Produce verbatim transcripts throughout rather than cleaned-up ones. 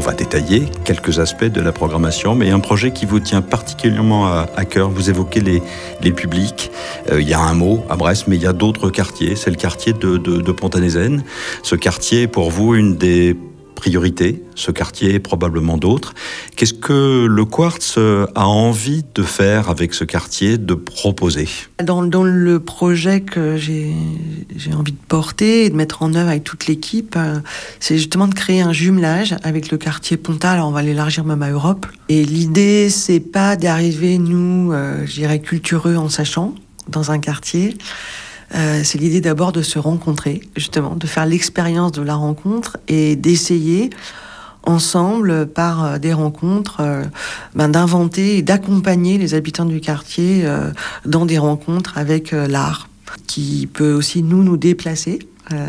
va détailler quelques aspects de la programmation, mais un projet qui vous tient particulièrement à, à cœur. Vous évoquez les, les publics. Euh, il y a un mot à Brest, mais il y a d'autres quartiers. C'est le quartier de, de, de Pont-à-Nézène. Ce quartier est pour vous une des priorités, ce quartier et probablement d'autres. Qu'est-ce que le Quartz a envie de faire avec ce quartier, de proposer ? Dans, dans le projet que j'ai, j'ai envie de porter et de mettre en œuvre avec toute l'équipe, euh, c'est justement de créer un jumelage avec le quartier Ponta. Alors on va l'élargir même à Europe. Et l'idée, c'est pas d'arriver, nous, euh, je dirais, cultureux en sachant, dans un quartier. Euh, c'est l'idée d'abord de se rencontrer, justement, de faire l'expérience de la rencontre et d'essayer ensemble, par euh, des rencontres, euh, ben, d'inventer et d'accompagner les habitants du quartier euh, dans des rencontres avec euh, l'art, qui peut aussi nous, nous déplacer. Euh,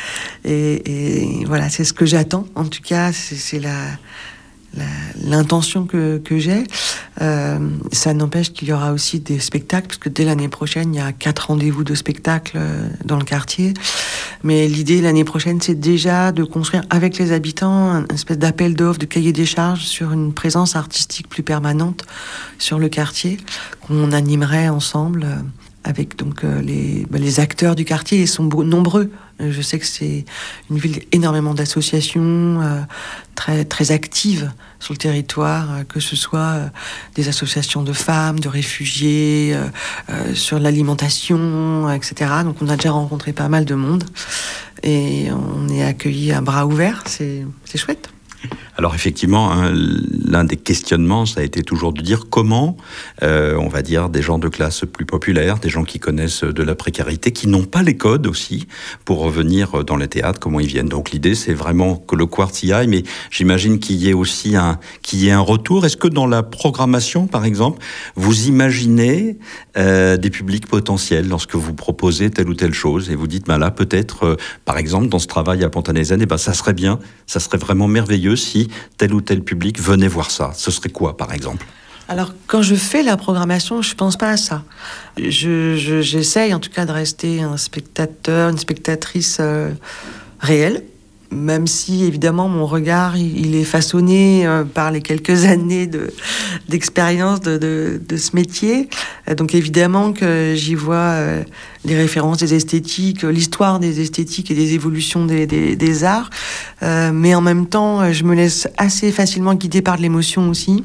et, et voilà, c'est ce que j'attends. En tout cas, c'est, c'est la... La, l'intention que, que j'ai. Euh, ça n'empêche qu'il y aura aussi des spectacles, parce que dès l'année prochaine, il y a quatre rendez-vous de spectacles dans le quartier. Mais l'idée l'année prochaine, c'est déjà de construire avec les habitants un espèce d'appel d'offres, de cahier des charges sur une présence artistique plus permanente sur le quartier, qu'on animerait ensemble avec donc euh, les, bah, les acteurs du quartier. Ils sont beau- nombreux. Je sais que c'est une ville énormément d'associations euh, très très actives sur le territoire, euh, que ce soit euh, des associations de femmes, de réfugiés, euh, euh, sur l'alimentation, et cetera. Donc on a déjà rencontré pas mal de monde et on est accueillis à bras ouverts. C'est c'est chouette. Alors effectivement, hein, l'un des questionnements, ça a été toujours de dire comment, euh, on va dire, des gens de classe plus populaire, des gens qui connaissent de la précarité, qui n'ont pas les codes aussi pour revenir dans les théâtres, comment ils viennent. Donc l'idée, c'est vraiment que le Quartz y aille, mais j'imagine qu'il y ait aussi un, qu'il y ait un retour. Est-ce que dans la programmation, par exemple, vous imaginez euh, des publics potentiels lorsque vous proposez telle ou telle chose et vous dites, ben là, peut-être, euh, par exemple, dans ce travail à Pont-à-Nézène, eh ben, ça serait bien, ça serait vraiment merveilleux si tel ou tel public venait voir ça. Ce serait quoi, par exemple ? Alors, quand je fais la programmation, je pense pas à ça. Je, je, j'essaye, en tout cas, de rester un spectateur, une spectatrice euh, réelle, même si, évidemment, mon regard, il, il est façonné euh, par les quelques années de, d'expérience de, de, de ce métier. Euh, donc, évidemment que j'y vois euh, les références des esthétiques, l'histoire des esthétiques et des évolutions des, des, des arts. Euh, mais en même temps, je me laisse assez facilement guider par de l'émotion aussi.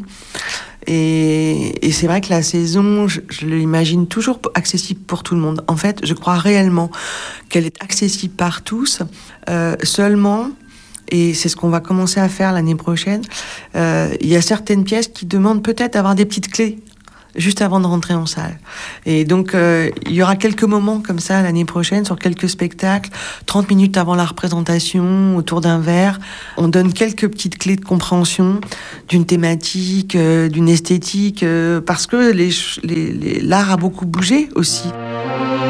Et, et c'est vrai que la saison, je, je l'imagine toujours accessible pour tout le monde. En fait, je crois réellement qu'elle est accessible par tous. Euh, seulement, et c'est ce qu'on va commencer à faire l'année prochaine, euh, il y a certaines pièces qui demandent peut-être d'avoir des petites clés juste avant de rentrer en salle. Et donc, euh, il y aura quelques moments comme ça l'année prochaine, sur quelques spectacles, trente minutes avant la représentation, autour d'un verre. On donne quelques petites clés de compréhension d'une thématique, euh, d'une esthétique, euh, parce que les, les, les, l'art a beaucoup bougé aussi.